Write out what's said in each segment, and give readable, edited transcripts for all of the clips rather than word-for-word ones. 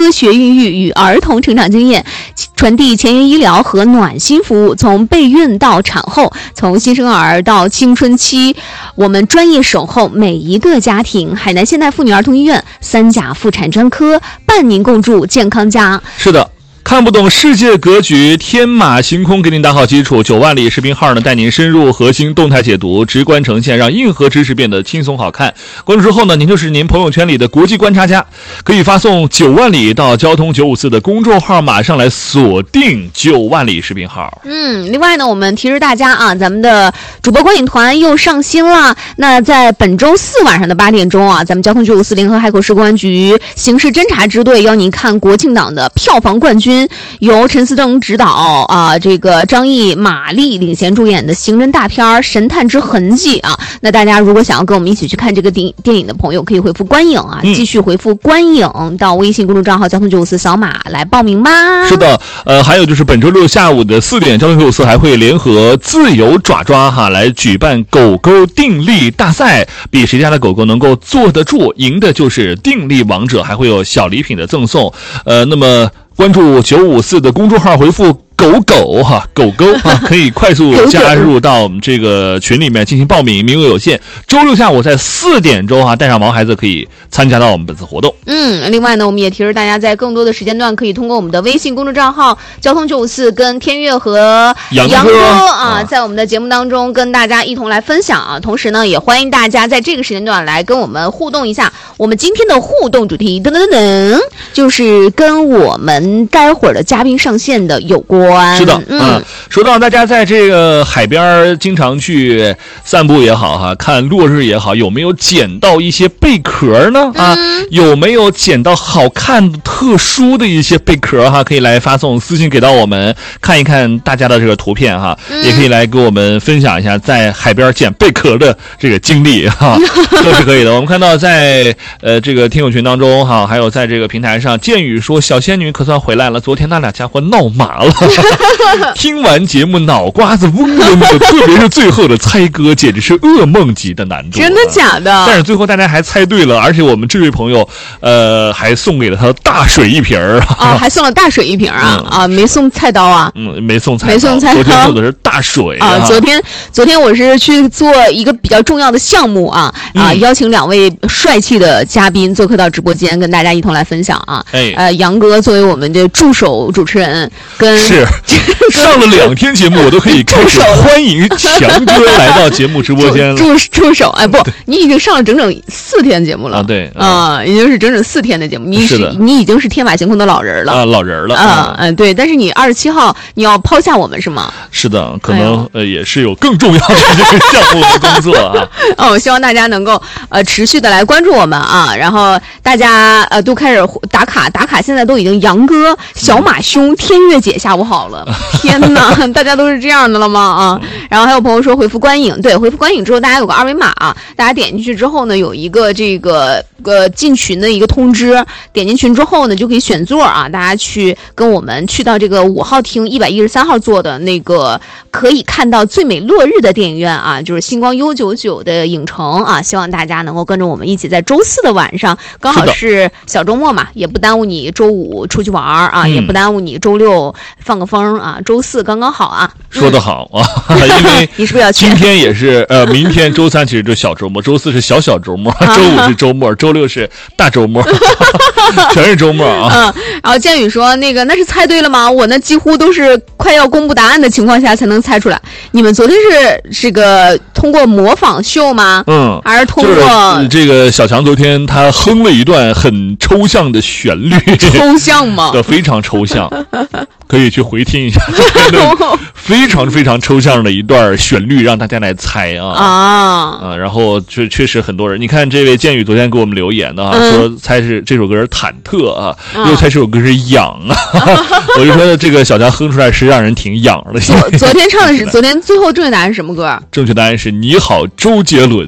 科学孕育与儿童成长经验，传递前沿医疗和暖心服务，从备孕到产后，从新生儿到青春期，我们专业守候每一个家庭。海南现代妇女儿童医院3甲妇产专科伴您共筑健康家。 是的，看不懂世界格局，天马行空给您打好基础。9万里视频号呢，带您深入核心动态解读，直观呈现，让硬核知识变得轻松好看。关注之后呢，您就是您朋友圈里的国际观察家。可以发送9万里到交通954的公众号，马上来锁定9万里视频号。 另外呢，我们提示大家啊，咱们的主播观影团又上新了。那在本周4晚上的8点钟啊，咱们交通954联合海口市公安局刑事侦查支队邀您看国庆档的票房冠军，由陈思正执导啊，这个张译、马丽领衔主演的刑侦大片《神探之痕迹》啊。那大家如果想要跟我们一起去看这个电影的朋友，可以回复观影啊，继续回复观影到微信公众账号交通954扫码来报名吧。 是的，还有就是本周六下午的4点，交通954还会联合自由爪爪哈来举办狗狗定力大赛，比谁家的狗狗能够坐得住，赢的就是定力王者，还会有小礼品的赠送。那么关注954的公众号，回复狗狗啊，可以快速加入到我们这个群里面进行报名，名额有限。周六下午在4点钟啊，带上毛孩子可以参加到我们本次活动。 另外呢，我们也提示大家，在更多的时间段可以通过我们的微信公众账号交通954跟天悦和杨哥啊，在我们的节目当中跟大家一同来分享啊。同时呢，也欢迎大家在这个时间段来跟我们互动一下。我们今天的互动主题就是跟我们待会儿的嘉宾上线的有关。 是的，说到大家在这个海边经常去散步也好哈，看落日也好，有没有捡到一些贝壳呢？有没有捡到好看的特殊的一些贝壳哈？可以来发送私信给到我们，看一看大家的这个图片哈，也可以来给我们分享一下在海边捡贝壳的这个经历哈，都是可以的。我们看到在这个听友群当中哈，还有在这个平台上，剑宇说小仙女可算回来了，昨天那俩家伙闹麻了。听完节目脑瓜子嗡嗡的，特别是最后的猜歌简直是噩梦级的难度。 真的假的？ 但是最后大家还猜对了，而且我们这位朋友还送给了他大水一瓶啊，还送了大水一瓶啊，没送菜刀啊。 没送菜刀。 昨天送的是大水啊。昨天我是去做一个比较重要的项目啊，邀请2位帅气的嘉宾做客到直播间，跟大家一同来分享啊。杨哥作为我们的助手主持人， 是上了2天节目，我都可以开始欢迎强哥来到节目直播间了。 助手，不，你已经上了整整4天节目了。 对已经是整整4天的节目。你已经是天马行空的老人了老人了对。但是你27号你要抛下我们是吗？ 是的，可能也是有更重要的这个项目和工作啊。 我希望大家能够持续的来关注我们啊，然后大家都开始打卡，现在都已经杨哥、小马兄、天悦姐下午好了。天哪，大家都是这样的了吗啊？然后还有朋友说回复观影，对，回复观影之后，大家有个2维码啊，大家点进去之后呢，有一个这个进群的一个通知，点进群之后呢，就可以选座啊，大家去跟我们去到这个5号厅113号座的那个可以看到最美落日的电影院啊，就是星光 U99的影城啊，希望大家能够跟着我们一起在周4的晚上，刚好是小周末嘛，也不耽误你周5出去玩啊，也不耽误你周6放个风啊，周4刚刚好啊。 说得好啊，因为你是不是要今天也是明天周3其实就小周末，周4是小周末，周5是周末，周6是大周末，全是周末啊。 然后建宇说那是猜对了吗？我那几乎都是快要公布答案的情况下才能猜出来。你们昨天是这个通过模仿秀吗？还是通过就是这个小强昨天他哼了一段很抽象的旋律。 抽象吗？ 非常抽象。可以去回听一下，非常非常抽象的一段旋律，让大家来猜然后确实很多人，你看这位剑宇昨天给我们留言的说猜是这首歌是忐忑啊，又猜这首歌是痒我就说这个小强哼出来是让人挺痒的。 昨天唱的是昨天最后正确答案是什么歌？ 正确答案是你好周杰伦。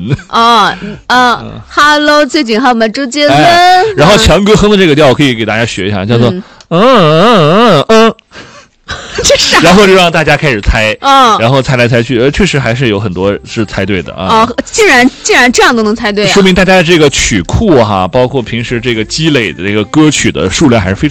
Hello， 最近好吗周杰伦？ 然后强哥哼的这个调我可以给大家学一下，叫做然后就让大家开始猜，然后猜来猜去，确实还是有很多是猜对的啊。 竟然这样都能猜对， 说明大家这个曲库包括平时这个积累的这个歌曲的数量还是非常